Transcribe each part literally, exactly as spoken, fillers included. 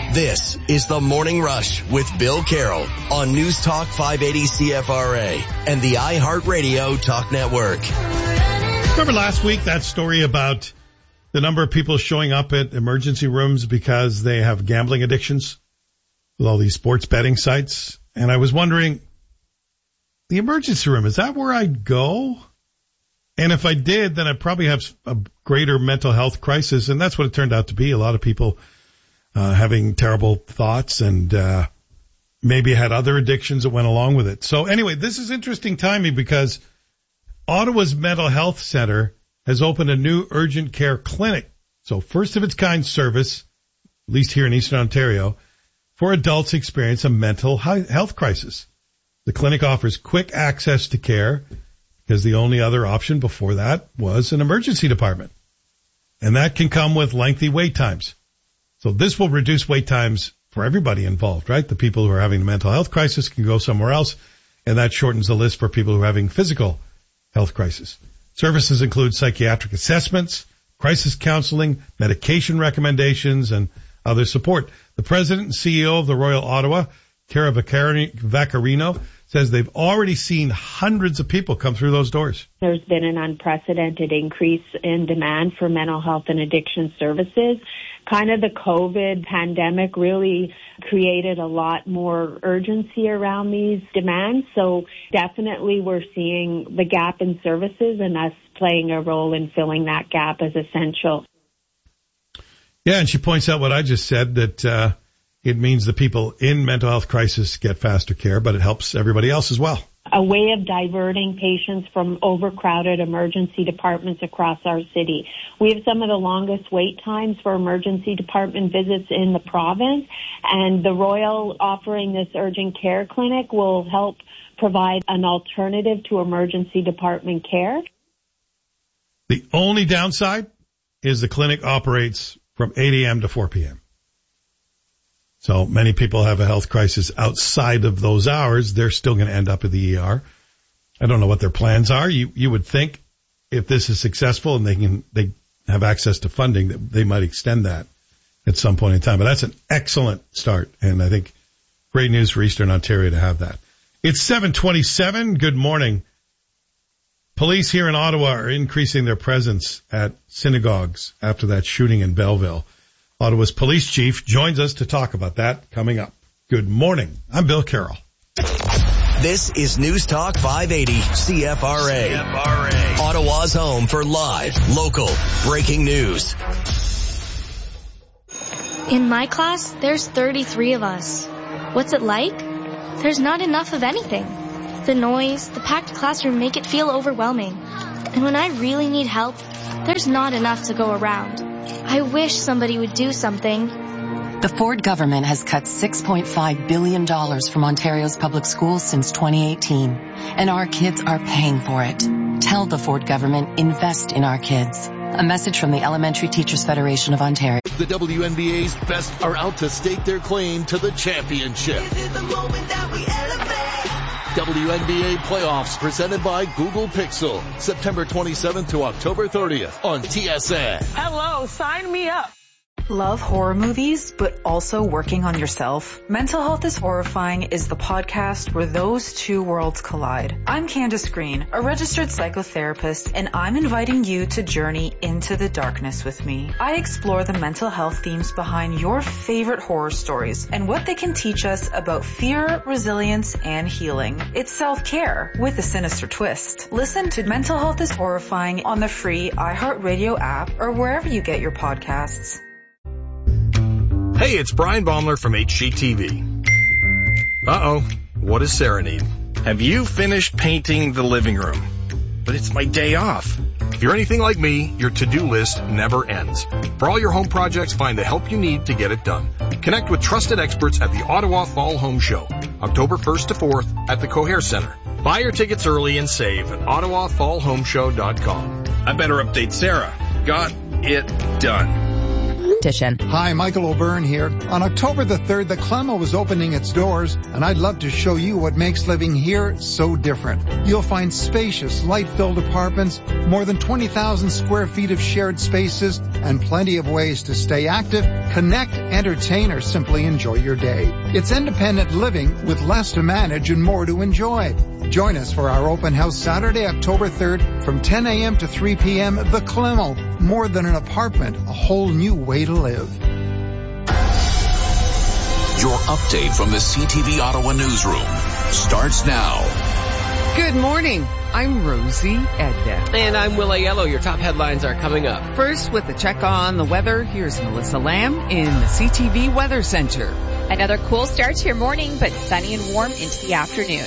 This is The Morning Rush with Bill Carroll on News Talk five eighty C F R A and the iHeartRadio Talk Network. Remember last week that story about the number of people showing up at emergency rooms because they have gambling addictions with all these sports betting sites? And I was wondering, the emergency room, is that where I'd go? And if I did, then I'd probably have a greater mental health crisis. And that's what it turned out to be. A lot of people uh, having terrible thoughts and uh, maybe had other addictions that went along with it. So anyway, this is interesting timing because Ottawa's Mental Health Center has opened a new urgent care clinic. So first of its kind service, at least here in Eastern Ontario, for adults experience a mental health crisis. The clinic offers quick access to care because the only other option before that was an emergency department. And that can come with lengthy wait times. So this will reduce wait times for everybody involved, right? The people who are having a mental health crisis can go somewhere else, and that shortens the list for people who are having physical health crisis. Services include psychiatric assessments, crisis counseling, medication recommendations, and other support. The president and C E O of the Royal Ottawa, Cara Vaccarino, says they've already seen hundreds of people come through those doors. There's been an unprecedented increase in demand for mental health and addiction services. Kind of the COVID pandemic really created a lot more urgency around these demands. So definitely we're seeing the gap in services and us playing a role in filling that gap as essential. Yeah, and she points out what I just said, that uh, it means the people in mental health crisis get faster care, but it helps everybody else as well. A way of diverting patients from overcrowded emergency departments across our city. We have some of the longest wait times for emergency department visits in the province, and the Royal offering this urgent care clinic will help provide an alternative to emergency department care. The only downside is the clinic operates from eight a.m. to four p.m. So many people have a health crisis outside of those hours. They're still going to end up at the E R. I don't know what their plans are. You you would think if this is successful and they can they have access to funding that they might extend that at some point in time. But that's an excellent start, and I think great news for Eastern Ontario to have that. It's seven twenty-seven. Good morning. Police here in Ottawa are increasing their presence at synagogues after that shooting in Belleville. Ottawa's police chief joins us to talk about that coming up. Good morning. I'm Bill Carroll. This is News Talk five eighty C F R A. C F R A. Ottawa's home for live, local, breaking news. In my class, there's thirty-three of us. What's it like? There's not enough of anything. The noise, the packed classroom make it feel overwhelming. And when I really need help, there's not enough to go around. I wish somebody would do something. The Ford government has cut six point five billion dollars from Ontario's public schools since twenty eighteen, and our kids are paying for it. Tell the Ford government, invest in our kids. A message from the Elementary Teachers Federation of Ontario. The W N B A's best are out to stake their claim to the championship. This is the moment that we elevate. W N B A playoffs presented by Google Pixel. September twenty-seventh to October thirtieth on T S N. Hello, sign me up. Love horror movies, but also working on yourself? Mental Health is Horrifying is the podcast where those two worlds collide. I'm Candace Green, a registered psychotherapist, and I'm inviting you to journey into the darkness with me. I explore the mental health themes behind your favorite horror stories and what they can teach us about fear, resilience, and healing. It's self-care with a sinister twist. Listen to Mental Health is Horrifying on the free iHeartRadio app or wherever you get your podcasts. Hey, it's Brian Baumler from H G T V. Uh-oh, what does Sarah need? Have you finished painting the living room? But it's my day off. If you're anything like me, your to-do list never ends. For all your home projects, find the help you need to get it done. Connect with trusted experts at the Ottawa Fall Home Show, October first to fourth at the Coher Center. Buy your tickets early and save at ottawa fall home show dot com. I better update Sarah. Got it done. competition. Hi, Michael O'Byrne here. On October the third, the Clemo is opening its doors, and I'd love to show you what makes living here so different. You'll find spacious, light-filled apartments, more than twenty thousand square feet of shared spaces, and plenty of ways to stay active, connect, entertain, or simply enjoy your day. It's independent living with less to manage and more to enjoy. Join us for our open house Saturday, October third from ten a.m. to three p.m. The Clemo. More than an apartment, a whole new way to live. Your update from the C T V Ottawa newsroom starts now. Good morning. I'm Rosie Edda. And I'm Will Aiello. Your top headlines are coming up. First, with a check on the weather, here's Melissa Lamb in the C T V Weather Center. Another cool start to your morning, but sunny and warm into the afternoon.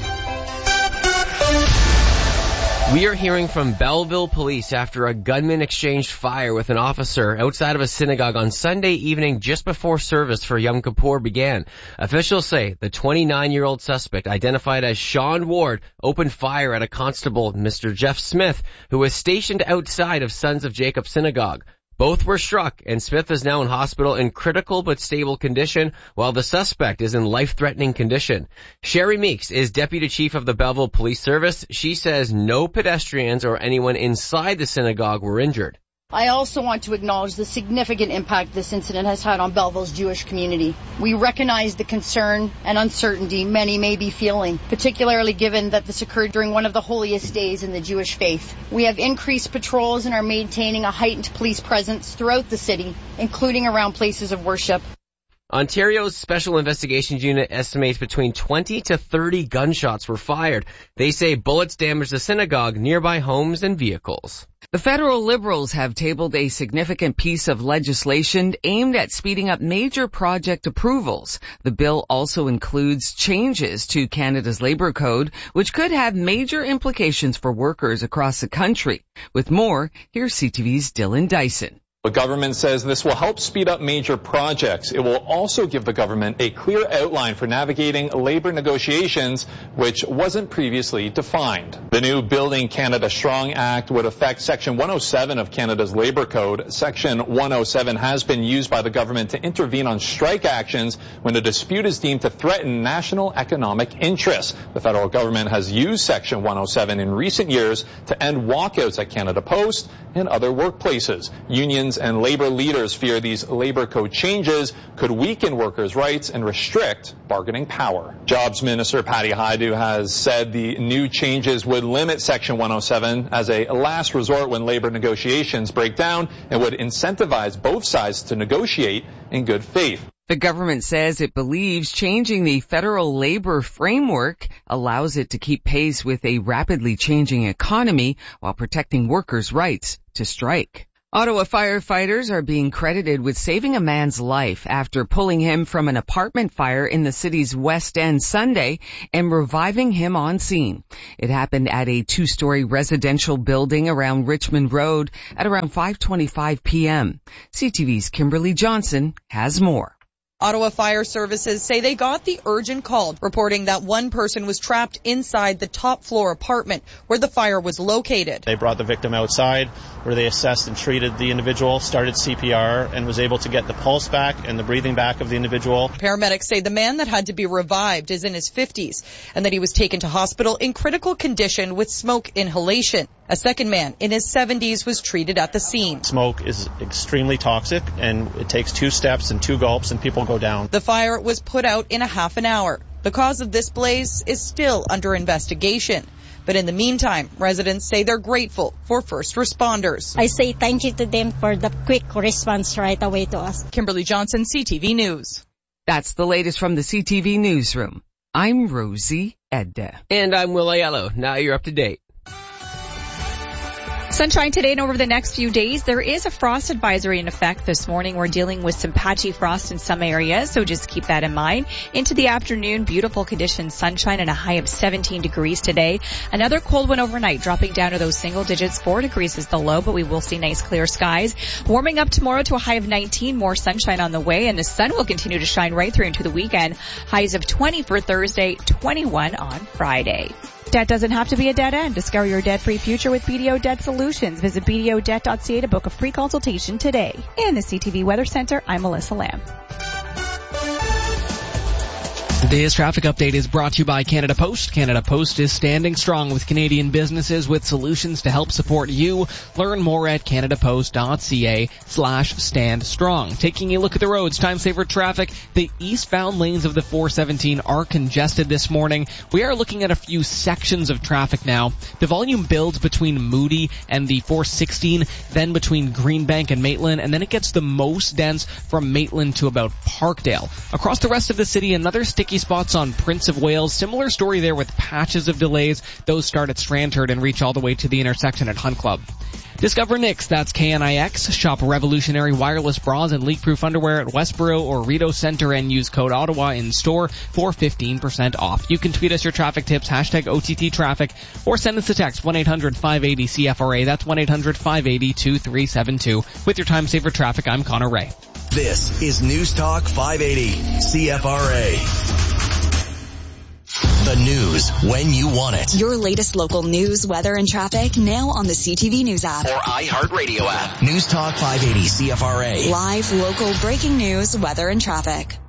We are hearing from Belleville police after a gunman exchanged fire with an officer outside of a synagogue on Sunday evening just before service for Yom Kippur began. Officials say the twenty-nine-year-old suspect, identified as Sean Ward, opened fire at a constable, Mister Jeff Smith, who was stationed outside of Sons of Jacob Synagogue. Both were struck, and Smith is now in hospital in critical but stable condition, while the suspect is in life-threatening condition. Sherry Meeks is Deputy Chief of the Belleville Police Service. She says no pedestrians or anyone inside the synagogue were injured. I also want to acknowledge the significant impact this incident has had on Belleville's Jewish community. We recognize the concern and uncertainty many may be feeling, particularly given that this occurred during one of the holiest days in the Jewish faith. We have increased patrols and are maintaining a heightened police presence throughout the city, including around places of worship. Ontario's Special Investigations Unit estimates between twenty to thirty gunshots were fired. They say bullets damaged the synagogue, nearby homes, and vehicles. The federal Liberals have tabled a significant piece of legislation aimed at speeding up major project approvals. The bill also includes changes to Canada's Labour Code, which could have major implications for workers across the country. With more, here's C T V's Dylan Dyson. The government says this will help speed up major projects. It will also give the government a clear outline for navigating labor negotiations, which wasn't previously defined. The new Building Canada Strong Act would affect Section one oh seven of Canada's Labour Code. Section one oh seven has been used by the government to intervene on strike actions when a dispute is deemed to threaten national economic interests. The federal government has used Section one oh seven in recent years to end walkouts at Canada Post and other workplaces. Unions and labor leaders fear these labor code changes could weaken workers' rights and restrict bargaining power. Jobs Minister Patty Hajdu has said the new changes would limit Section one oh seven as a last resort when labor negotiations break down and would incentivize both sides to negotiate in good faith. The government says it believes changing the federal labor framework allows it to keep pace with a rapidly changing economy while protecting workers' rights to strike. Ottawa firefighters are being credited with saving a man's life after pulling him from an apartment fire in the city's West End Sunday and reviving him on scene. It happened at a two-story residential building around Richmond Road at around five twenty-five p.m. C T V's Kimberly Johnson has more. Ottawa Fire Services say they got the urgent call reporting that one person was trapped inside the top floor apartment where the fire was located. They brought the victim outside where they assessed and treated the individual, started C P R, and was able to get the pulse back and the breathing back of the individual. Paramedics say the man that had to be revived is in his fifties and that he was taken to hospital in critical condition with smoke inhalation. A second man in his seventies was treated at the scene. Smoke is extremely toxic, and it takes two steps and two gulps and people go down. The fire was put out in a half an hour. The cause of this blaze is still under investigation. But in the meantime, residents say they're grateful for first responders. I say thank you to them for the quick response right away to us. Kimberly Johnson, C T V News. That's the latest from the C T V Newsroom. I'm Rosie Edda. And I'm Will Aiello. Now you're up to date. Sunshine today and over the next few days. There is a frost advisory in effect this morning. We're dealing with some patchy frost in some areas, so just keep that in mind. Into the afternoon, beautiful conditions, sunshine and a high of seventeen degrees today. Another cold one overnight, dropping down to those single digits. Four degrees is the low, but we will see nice clear skies. Warming up tomorrow to a high of nineteen, more sunshine on the way, and the sun will continue to shine right through into the weekend. Highs of twenty for Thursday, twenty-one on Friday. Debt doesn't have to be a dead end. Discover your debt-free future with B D O Debt Solutions. Visit b d o debt dot c a to book a free consultation today. In the C T V Weather Center, I'm Melissa Lamb. Today's traffic update is brought to you by Canada Post. Canada Post is standing strong with Canadian businesses with solutions to help support you. Learn more at canadapost.ca slash stand strong. Taking a look at the roads, time saver traffic. The eastbound lanes of the four seventeen are congested this morning. We are looking at a few sections of traffic now. The volume builds between Moody and the four sixteen, then between Greenbank and Maitland, and then it gets the most dense from Maitland to about Parkdale. Across the rest of the city, another sticky spots on Prince of Wales. Similar story there with patches of delays. Those start at Strandherd and reach all the way to the intersection at Hunt Club. Discover N I X, that's K N I X. Shop revolutionary wireless bras and leak-proof underwear at Westboro or Rideau Center and use code Ottawa in store for fifteen percent off. You can tweet us your traffic tips, hashtag O T T traffic, or send us a text, one eight hundred five eight zero C F R A. That's one eight hundred five eight zero two three seven two. With your time saver traffic, I'm Connor Ray. This is News Talk five eighty C F R A. The news when you want it. Your latest local news, weather, and traffic now on the C T V News app. Or iHeartRadio app. News Talk five eighty C F R A. Live, local, breaking news, weather, and traffic.